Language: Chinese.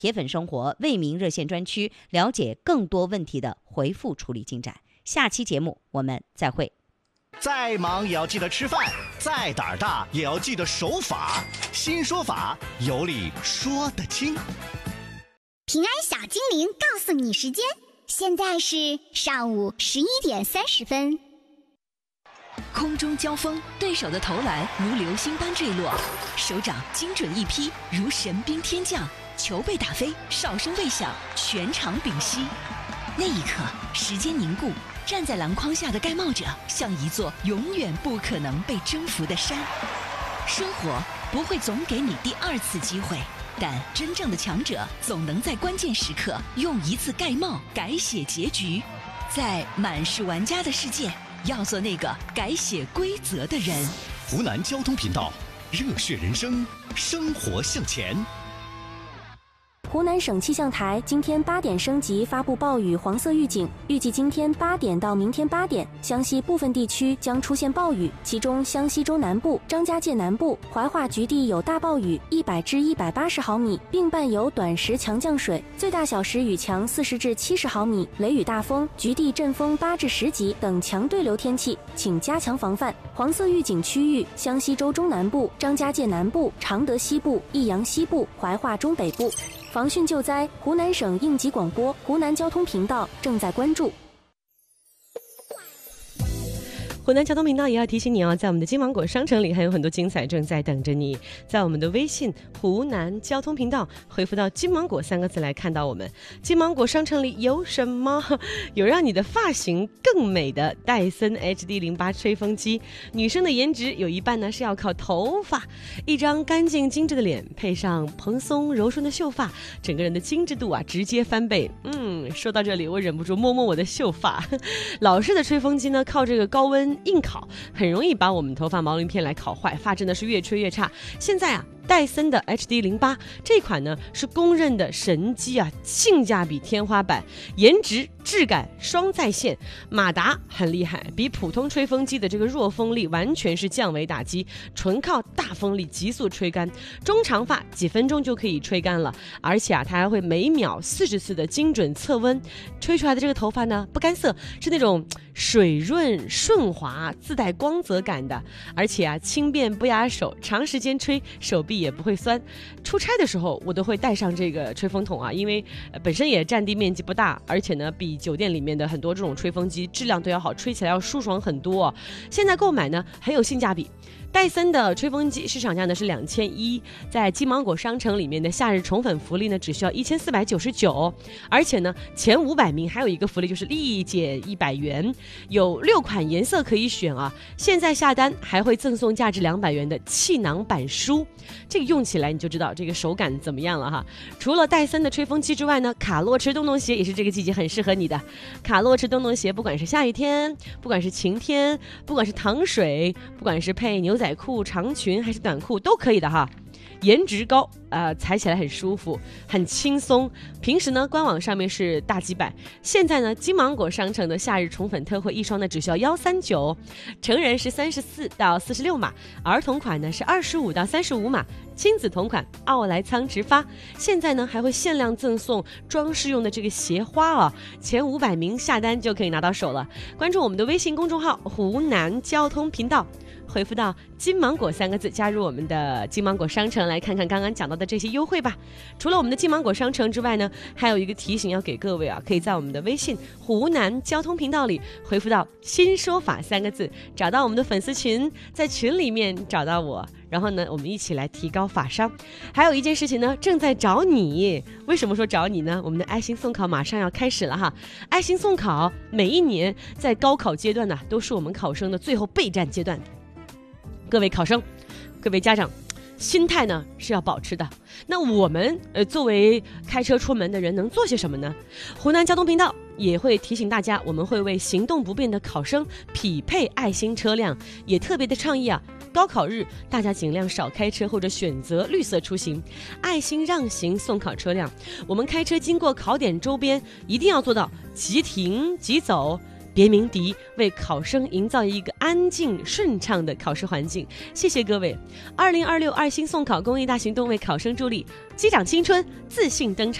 铁粉生活为民热线专区，了解更多问题的回复处理进展。下期节目我们再会。 再忙也要记得吃饭，再胆大也要记得守法。新说法，有理说得清。 平安小精灵告诉你时间，现在是上午11点30分。 空中交锋，对手的投篮如流星般坠落，手掌精准一劈，如神兵天降，球被打飞，哨声未响，全场屏息。那一刻，时间凝固，站在篮筐下的盖帽者像一座永远不可能被征服的山。生活不会总给你第二次机会，但真正的强者总能在关键时刻用一次盖帽改写结局。在满是玩家的世界，要做那个改写规则的人。 湖南交通频道，热血人生，生活向前。 湖南省气象台今天8点升级发布暴雨黄色预警，预计今天8点到明天8点，湘西部分地区将出现暴雨，其中湘西州南部、张家界南部、怀化局地有大暴雨100至180毫米，并伴有短时强降水，最大小时雨强40至70毫米，雷雨大风、局地阵风8至10级等强对流天气，请加强防范。黄色预警区域：湘西州中南部、张家界南部、常德西部、益阳西部、怀化中北部。防汛救灾，湖南省应急广播、湖南交通频道正在关注。 湖南交通频道也要提醒你哦，在我们的金芒果商城里还有很多精彩正在等着你。在我们的微信湖南交通频道回复到金芒果3个字来看到我们。金芒果商城里有什么？有让你的发型更美的戴森 HD08 吹风机。女生的颜值有一半呢是要靠头发，一张干净精致的脸配上蓬松柔顺的秀发，整个人的精致度啊直接翻倍。说到这里我忍不住摸摸我的秀发。老式的吹风机呢靠这个高温硬烤，很容易把我们头发毛鳞片来烤坏，发质呢是越吹越差。现在啊，戴森的 HD08 这款呢是公认的神机啊，性价比天花板，颜值质感双在线。马达很厉害，比普通吹风机的这个弱风力完全是降维打击，纯靠大风力急速吹干，中长发几分钟就可以吹干了。而且啊，它还会每秒40次的精准测温，吹出来的这个头发呢不干涩，是那种水润顺滑，自带光泽感的。而且啊，轻便不压手，长时间吹手臂也不会酸。出差的时候我都会带上这个吹风筒啊，因为本身也占地面积不大，而且呢比酒店里面的很多这种吹风机质量都要好，吹起来要舒爽很多。现在购买呢很有性价比。戴森的吹风机市场价呢是2100，在金芒果商城里面的夏日宠粉福利呢只需要1499，而且呢前500名还有一个福利就是立减100元，有6款颜色可以选啊。现在下单还会赠送价值200元的气囊板书，这个用起来你就知道这个手感怎么样了哈。除了戴森的吹风机之外呢，卡洛驰洞洞鞋也是这个季节很适合你的。卡洛驰洞洞鞋不管是下雨天，不管是晴天，不管是淌水，不管是配牛仔裤、长裙还是短裤都可以的哈。颜值高，踩起来很舒服，很轻松。平时呢，官网上面是大几百，现在呢，金芒果商城的夏日宠粉特惠一双呢只需要139，成人是34到46码，儿童款呢是25到35码，亲子同款奥莱苍直发。现在呢还会限量赠送装饰用的这个鞋花啊，前500名下单就可以拿到手了。关注我们的微信公众号湖南交通频道，回复到金芒果3个字，加入我们的金芒果商城，来看看刚刚讲到的这些优惠吧。除了我们的金芒果商城之外呢，还有一个提醒要给各位啊，可以在我们的微信湖南交通频道里回复到新说法3个字，找到我们的粉丝群，在群里面找到我，然后呢我们一起来提高法商。还有一件事情呢正在找你，为什么说找你呢？我们的爱心送考马上要开始了哈。爱心送考每一年在高考阶段呢都是我们考生的最后备战阶段，各位考生，各位家长，心态呢是要保持的。那我们作为开车出门的人能做些什么呢？湖南交通频道也会提醒大家，我们会为行动不便的考生匹配爱心车辆，也特别的倡议啊，高考日大家尽量少开车或者选择绿色出行，爱心让行送考车辆。我们开车经过考点周边一定要做到即停即走， 别鸣笛，为考生营造一个安静顺畅的考试环境。谢谢各位。2026爱心送考公益大行动为考生助力，击掌青春，自信登场。